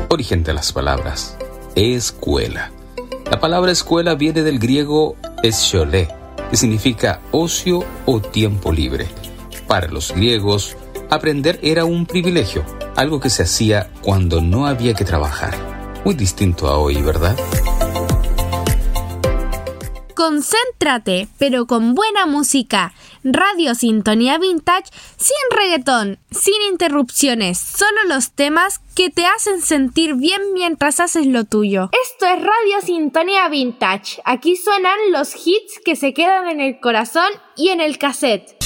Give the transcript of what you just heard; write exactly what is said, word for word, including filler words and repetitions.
Origen de las palabras: escuela. La palabra escuela viene del griego escholé, que significa ocio o tiempo libre. Para los griegos, aprender era un privilegio, algo que se hacía cuando no había que trabajar. Muy distinto a hoy, ¿verdad? Concéntrate, pero con buena música. Radio Sintonía Vintage, sin reggaetón, sin interrupciones, solo los temas que te hacen sentir bien mientras haces lo tuyo. Esto es Radio Sintonía Vintage. Aquí suenan los hits que se quedan en el corazón y en el cassette.